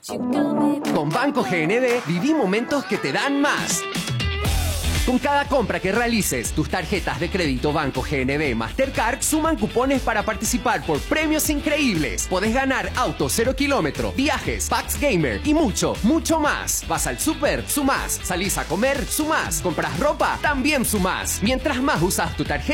Con Banco GNB viví momentos que te dan más. Con cada compra que realices, tus tarjetas de crédito Banco GNB Mastercard suman cupones para participar por premios increíbles. Podés ganar auto 0 kilómetro, viajes, packs gamer y mucho, mucho más. Vas al súper, sumás. Salís a comer, sumás. Compras ropa, también sumás. Mientras más usas tu tarjeta,